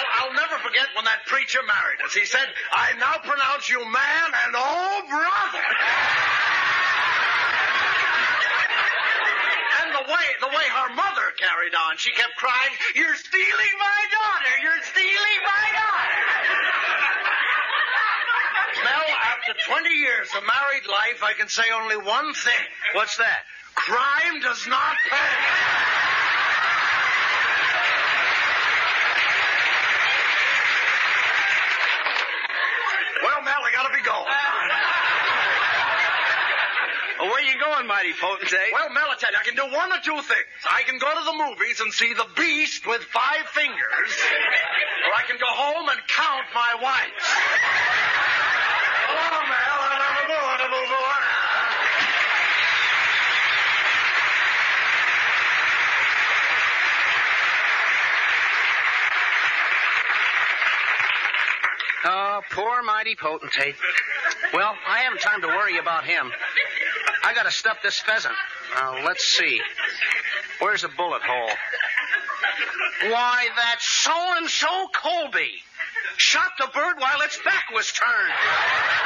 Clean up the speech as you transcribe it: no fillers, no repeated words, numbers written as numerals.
I'll never forget when that preacher married us. He said, "I now pronounce you man and oh, brother." And the way her mother carried on, she kept crying, "You're stealing my daughter! You're stealing my daughter!" Mel, after 20 years of married life, I can say only one thing. What's that? Crime does not pay. Well, Mel, I gotta be going. Well, where you going, mighty potentate? Well, Mel, I tell you, I can do one or two things. I can go to the movies and see The Beast with 5 fingers, or I can go home and count my wives. Oh, Mel, Oh, poor mighty potentate. Well, I haven't time to worry about him. I gotta stuff this pheasant. Now, let's see. Where's a bullet hole? Why, that's so-and-so Colby. Shot the bird while its back was turned.